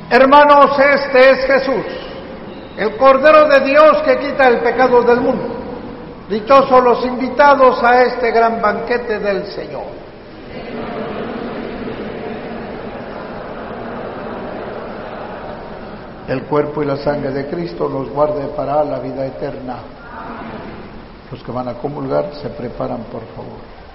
Hermanos, este es Jesús, el Cordero de Dios que quita el pecado del mundo. Dichosos los invitados a este gran banquete del Señor. El cuerpo y la sangre de Cristo los guarde para la vida eterna. Los que van a comulgar se preparan, por favor.